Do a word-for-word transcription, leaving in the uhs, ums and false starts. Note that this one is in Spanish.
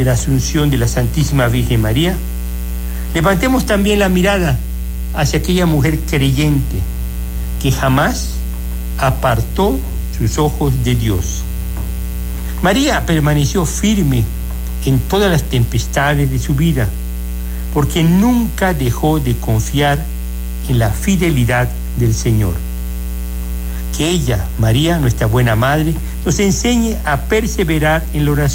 de la Asunción de la Santísima Virgen María, levantemos también la mirada hacia aquella mujer creyente que jamás apartó sus ojos de Dios. María permaneció firme en todas las tempestades de su vida, porque nunca dejó de confiar en la fidelidad del Señor. Que ella, María, nuestra buena madre, nos enseñe a perseverar en la oración